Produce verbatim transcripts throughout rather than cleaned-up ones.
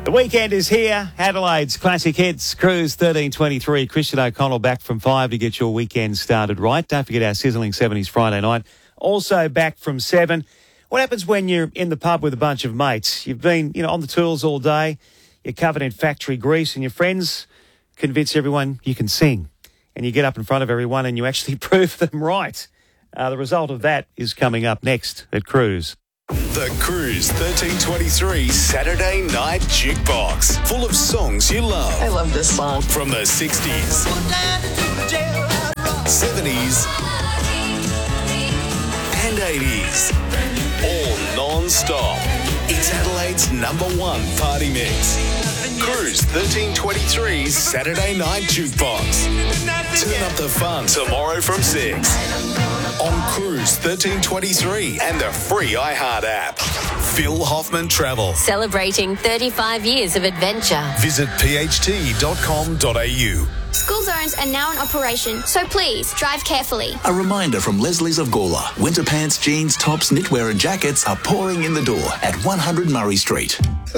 The weekend is here. Adelaide's Classic Hits Cruise thirteen twenty-three. Christian O'Connell back from five to get your weekend started right. Don't forget our sizzling seventies Friday night. Also back from seven. What happens when you're in the pub with a bunch of mates? You've been, you know, on the tools all day. You're covered in factory grease and your friends convince everyone you can sing. And you get up in front of everyone and you actually prove them right. Uh, the result of that is coming up next at Cruise. The Cruise thirteen twenty-three Saturday Night Jukebox. Full of songs you love. I love this song. From the sixties, seventies, and eighties. All non-stop. It's Adelaide's number one party mix. Cruise thirteen twenty-three Saturday Night Jukebox. Turn up the fun tomorrow from six. On Cruise thirteen twenty-three and the free iHeart app. Phil Hoffman Travel. Celebrating thirty-five years of adventure. Visit p h t dot com dot a u. School zones are now in operation, so please drive carefully. A reminder from Leslie's of Gawler. Winter pants, jeans, tops, knitwear and jackets are pouring in the door at one hundred Murray Street.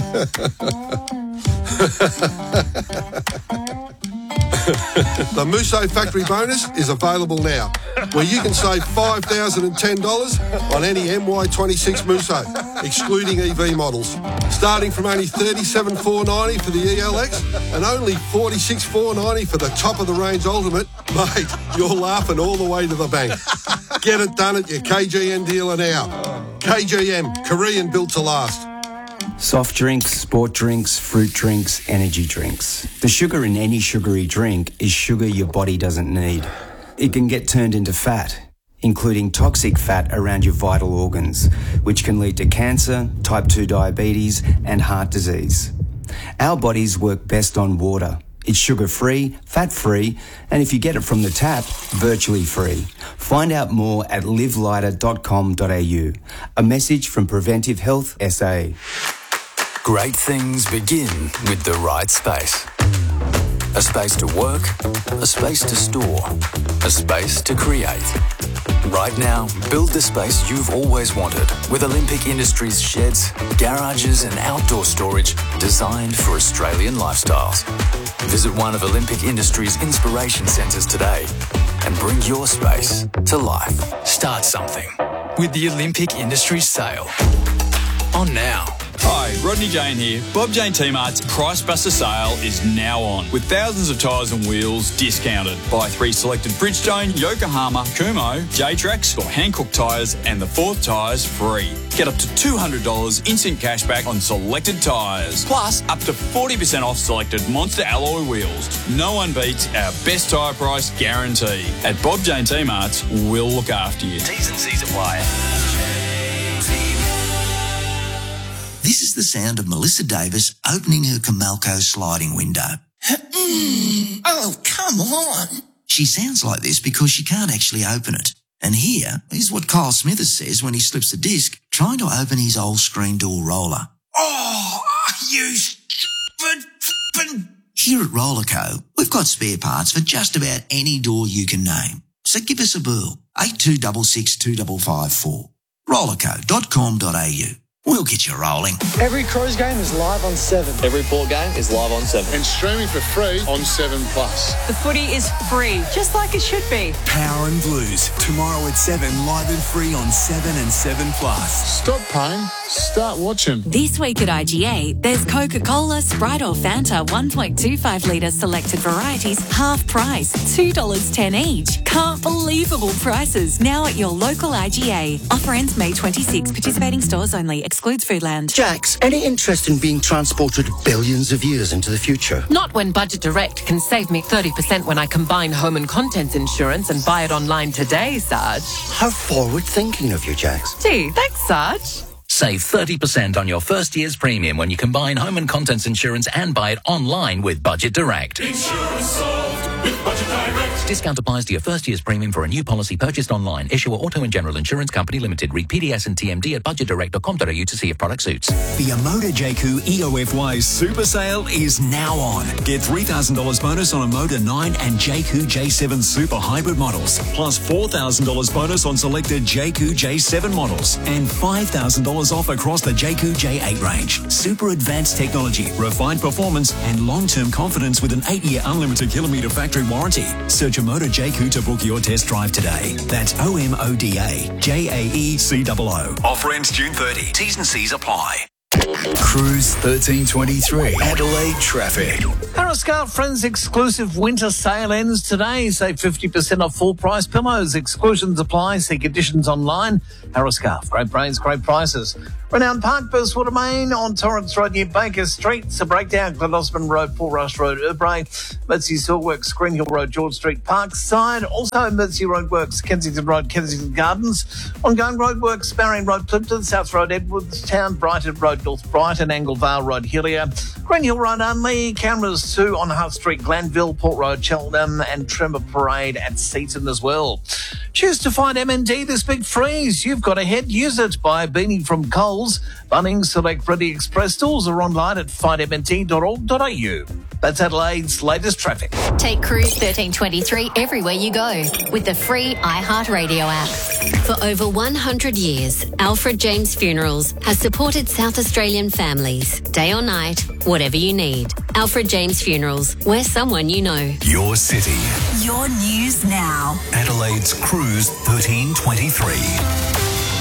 The Musso Factory Bonus is available now, where you can save five thousand ten dollars on any M Y twenty-six Musso, excluding E V models. Starting from only thirty-seven thousand four hundred ninety dollars for the E L X and only forty-six thousand four hundred ninety dollars for the top-of-the-range Ultimate, mate, you're laughing all the way to the bank. Get it done at your K G M dealer now. K G M, Korean built to last. Soft drinks, sport drinks, fruit drinks, energy drinks. The sugar in any sugary drink is sugar your body doesn't need. It can get turned into fat, including toxic fat around your vital organs, which can lead to cancer, type two diabetes, and heart disease. Our bodies work best on water. It's sugar-free, fat-free, and if you get it from the tap, virtually free. Find out more at live lighter dot com dot a u. A message from Preventive Health S A. Great things begin with the right space. A space to work, a space to store, a space to create. Right now, build the space you've always wanted with Olympic Industries sheds, garages and outdoor storage designed for Australian lifestyles. Visit one of Olympic Industries' inspiration centres today and bring your space to life. Start something with the Olympic Industries sale. On now. Hi, Rodney Jane here. Bob Jane T-Mart's Price Buster sale is now on, with thousands of tyres and wheels discounted. Buy three selected Bridgestone, Yokohama, Kumho, J-Trax or Hankook tyres and the fourth tyres free. Get up to two hundred dollars instant cashback on selected tyres, plus up to forty percent off selected Monster alloy wheels. No one beats our best tyre price guarantee. At Bob Jane T-Mart's, we'll look after you. T's and C's apply. This is the sound of Melissa Davis opening her Comalco sliding window. Mm, oh, come on. She sounds like this because she can't actually open it. And here is what Kyle Smithers says when he slips the disc trying to open his old screen door roller. Oh, you stupid f***ing... Here at Rollerco, we've got spare parts for just about any door you can name. So give us a burl. eight two six six, two five five four. rollerco dot com dot a u. We'll get you rolling. Every Cruise game is live on seven. Every Port game is live on seven. And streaming for free on seven plus. The footy is free, just like it should be. Power and Blues, tomorrow at seven, live and free on seven and seven plus. Stop paying, start watching. This week at I G A, there's Coca-Cola, Sprite or Fanta one point two five litre selected varieties, half price, two dollars ten each. Can't believable prices now at your local I G A. Offer ends May twenty-sixth. Participating stores only. Excludes Foodland. Jax, any interest in being transported billions of years into the future? Not when Budget Direct can save me thirty percent when I combine home and contents insurance and buy it online today, Sarge. How forward-thinking of you, Jax. Gee, thanks, Sarge. Save thirty percent on your first year's premium when you combine home and contents insurance and buy it online with Budget Direct. Insurance solved. with Budget Direct. Discount applies to your first year's premium for a new policy purchased online. Issuer Auto and General Insurance Company Limited. Read P D S and T M D at budget direct dot com dot a u to see if product suits. The Amoda J C U E O F Y Super Sale is now on. Get three thousand dollars bonus on Amoda nine and J C U J seven Super Hybrid models, plus four thousand dollars bonus on selected J C U J seven models, and five thousand dollars off across the J C U J eight range. Super advanced technology, refined performance, and long-term confidence with an eight-year unlimited kilometre factory warranty. Search Amoda J C U to book your test drive today. That's O M O D A J A E C O O. Offer ends June thirtieth. T's and C's apply. Cruise thirteen twenty-three. Adelaide traffic. Harris Scarf Friends exclusive winter sale ends today. Save fifty percent off full price pillows. Exclusions apply. See conditions online. Harris Scarf. Great brains, great prices. Renowned Park, Burstwater, Main, on Torrance Road near Baker Street. It's a breakdown. Glen Osmond Road, Paul Rush Road, Urbray. Mitzi Silkworks, Green Hill Road, George Street, Parkside. Also, Mitzi Roadworks, Kensington Road, Kensington Gardens. Ongoing roadworks, Marion Road, Plimpton, South Road, Edwardstown, Brighton Road, North Brighton, Anglevale Road, Hillier. Green Hill Road, Unley. Cameras too on Hutt Street, Glanville, Port Road, Cheltenham, and Trimmer Parade at Seaton as well. Choose to find M and D this big freeze. You've got a head. Use it. Buy a beanie from Coles. Bunnings, Select, Ready Express stores are online at find m n t dot org dot a u. That's Adelaide's latest traffic. Take Cruise thirteen twenty-three everywhere you go with the free iHeartRadio app. For over one hundred years, Alfred James Funerals has supported South Australian families, day or night, whatever you need. Alfred James Funerals, we're someone you know. Your city. Your news now. Adelaide's Cruise thirteen twenty-three.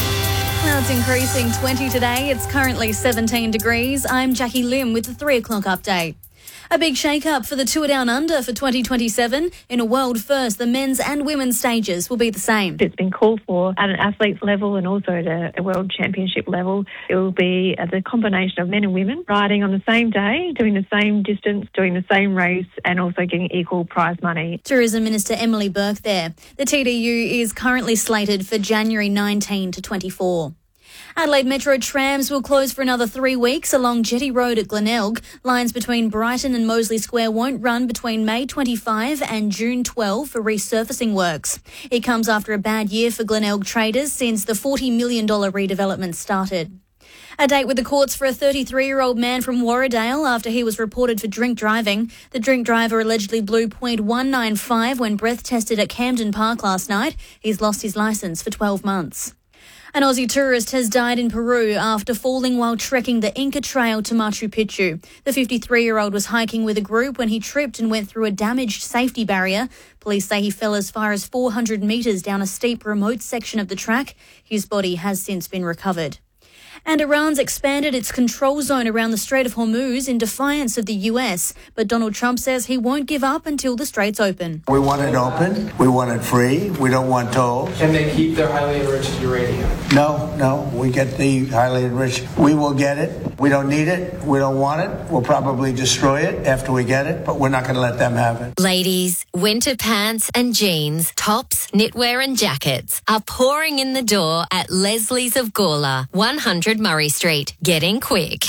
Clouds increasing twenty today. It's currently seventeen degrees. I'm Jackie Lim with the three o'clock update. A big shake-up for the Tour Down Under for twenty twenty-seven. In a world first, the men's and women's stages will be the same. It's been called for at an athlete's level and also at a world championship level. It will be the combination of men and women riding on the same day, doing the same distance, doing the same race, and also getting equal prize money. Tourism Minister Emily Burke there. The T D U is currently slated for January nineteenth to twenty-four. Adelaide Metro trams will close for another three weeks along Jetty Road at Glenelg. Lines between Brighton and Moseley Square won't run between May twenty-fifth and June twelfth for resurfacing works. It comes after a bad year for Glenelg traders since the forty million dollars redevelopment started. A date with the courts for a thirty-three-year-old man from Warradale after he was reported for drink driving. The drink driver allegedly blew point one nine five when breath tested at Camden Park last night. He's lost his licence for twelve months. An Aussie tourist has died in Peru after falling while trekking the Inca Trail to Machu Picchu. The fifty-three-year-old was hiking with a group when he tripped and went through a damaged safety barrier. Police say he fell as far as four hundred metres down a steep remote section of the track. His body has since been recovered. And Iran's expanded its control zone around the Strait of Hormuz in defiance of the U S. But Donald Trump says he won't give up until the strait's open. We want it open. We want it free. We don't want tolls. Can they keep their highly enriched uranium? No, no. We get the highly enriched. We will get it. We don't need it. We don't want it. We'll probably destroy it after we get it, but we're not going to let them have it. Ladies, winter pants and jeans, tops, knitwear and jackets are pouring in the door at Leslie's of Gawler, one hundred Murray Street. Get in quick.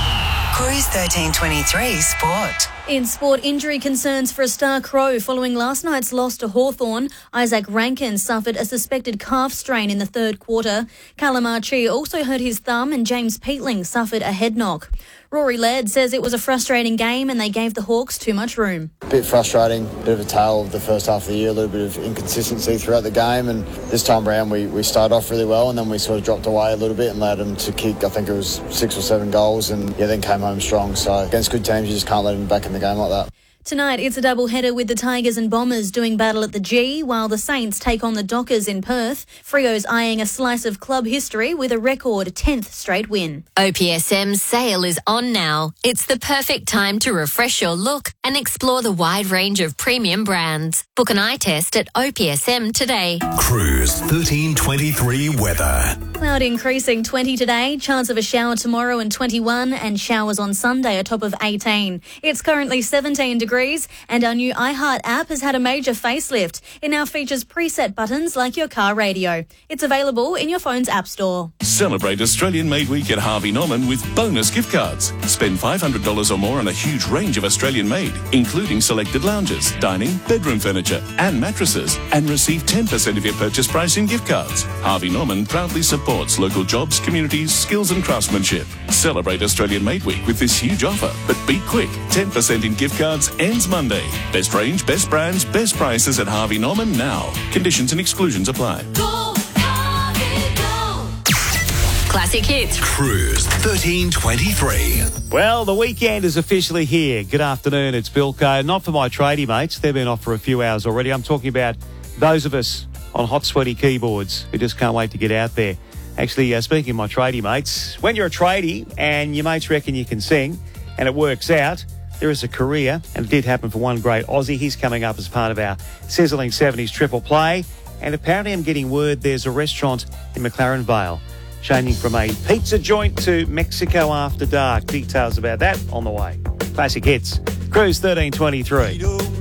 Cruise thirteen twenty-three Sport. In sport, injury concerns for a star Crow following last night's loss to Hawthorn. Isaac Rankin suffered a suspected calf strain in the third quarter. Callum Archie also hurt his thumb and James Peatling suffered a head knock. Rory Laird says it was a frustrating game and they gave the Hawks too much room. A bit frustrating, bit of a tale of the first half of the year, a little bit of inconsistency throughout the game, and this time around we, we started off really well and then we sort of dropped away a little bit and allowed them to kick, I think it was six or seven goals, and yeah, then came home strong. So against good teams you just can't let them back in the game like that. Tonight, it's a double-header with the Tigers and Bombers doing battle at the G, while the Saints take on the Dockers in Perth. Freo's eyeing a slice of club history with a record tenth straight win. O P S M's sale is on now. It's the perfect time to refresh your look and explore the wide range of premium brands. Book an eye test at O P S M today. Cruise thirteen twenty-three weather. Cloud increasing twenty today, chance of a shower tomorrow and twenty-one, and showers on Sunday a top of eighteen. It's currently seventeen degrees. And our new iHeart app has had a major facelift. It now features preset buttons like your car radio. It's available in your phone's app store. Celebrate Australian Made Week at Harvey Norman with bonus gift cards. Spend five hundred dollars or more on a huge range of Australian made. including selected lounges, dining, bedroom furniture and mattresses, and receive ten percent of your purchase price in gift cards. Harvey Norman proudly supports local jobs, communities, skills and craftsmanship. Celebrate Australian Made Week with this huge offer, but be quick. ten percent in gift cards ends Monday. Best range, best brands, best prices at Harvey Norman now. Conditions and exclusions apply. Classic hits. Cruise thirteen twenty-three. Well, the weekend is officially here. Good afternoon, it's Bilko. Not for my tradie mates. They've been off for a few hours already. I'm talking about those of us on hot, sweaty keyboards who just can't wait to get out there. Actually, uh, speaking of my tradie mates, when you're a tradie and your mates reckon you can sing and it works out, there is a career, and it did happen for one great Aussie. He's coming up as part of our Sizzling seventies Triple Play. And apparently I'm getting word there's a restaurant in McLaren Vale changing from a pizza joint to Mexico after dark. Details about that on the way. Classic hits. Cruise thirteen twenty-three.